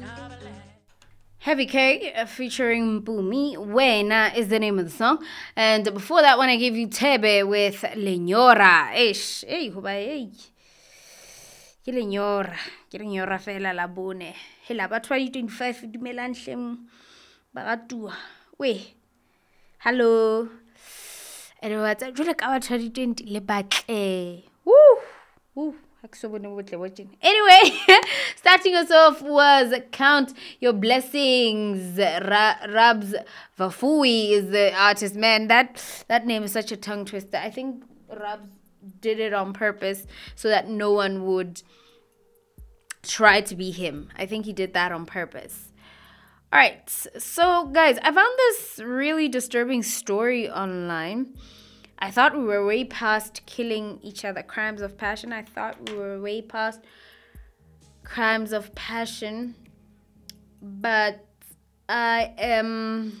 Heavy K featuring Bumi. Wena is the name of the song. And before that one, I gave you Tebe with Leñora. Ish. Hey, hoba, hey. Ke Leñora. Ke Leñora fela la bone. Hela, ba 2025 dumelang hleng. Bagatua. We. Hello. And what's up? Jule ka ba 2020 le batle. Woo. Woo. Anyway, starting us off was Count Your Blessings. Rabs Vafui is the artist. Man, that name is such a tongue twister. I think Rabs did it on purpose so that no one would try to be him. I think he did that on purpose. All right, so guys, I found this really disturbing story online. I thought we were way past killing each other, crimes of passion. I thought we were way past crimes of passion. But I'm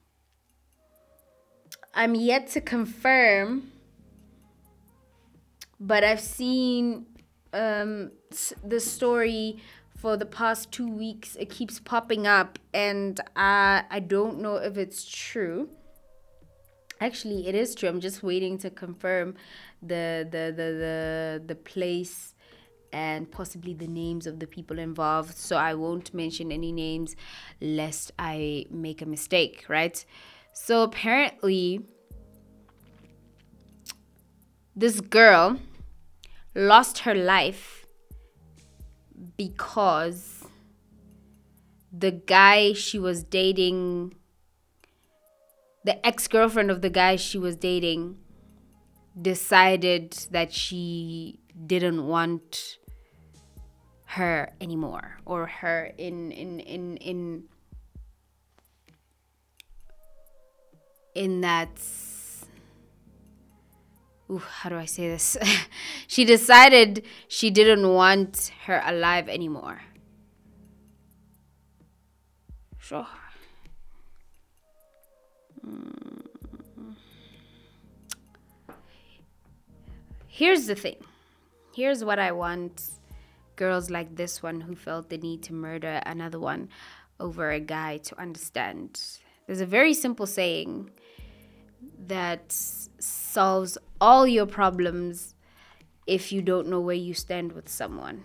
yet to confirm. But I've seen the story for the past 2 weeks. It keeps popping up, and I don't know if it's true. Actually, it is true. I'm just waiting to confirm the place and possibly the names of the people involved. So I won't mention any names lest I make a mistake, right? So apparently, this girl lost her life because the guy she was dating, the ex-girlfriend of the guy she was dating, decided that she didn't want her anymore, or her in that, how do I say this? She decided she didn't want her alive anymore. Sure. Here's the thing. Here's what I want girls like this one who felt the need to murder another one over a guy to understand. There's a very simple saying that solves all your problems if you don't know where you stand with someone.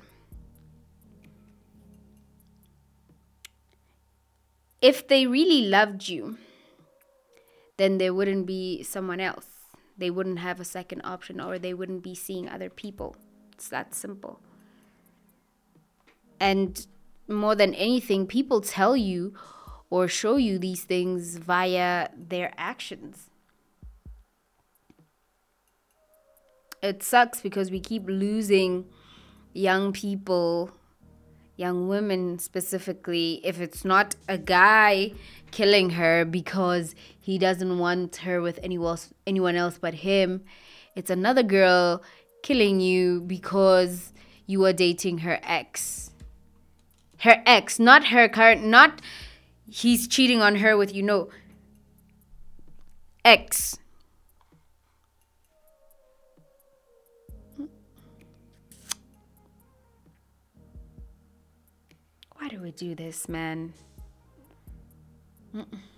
If they really loved you, then there wouldn't be someone else. They wouldn't have a second option, or they wouldn't be seeing other people. It's that simple. And more than anything, people tell you or show you these things via their actions. It sucks because we keep losing young people, young women specifically, if it's not a guy killing her because he doesn't want her with anyone else but him. It's another girl killing you because you are dating her ex. Her ex, not her current, not he's cheating on her with ex. Why do we do this, man?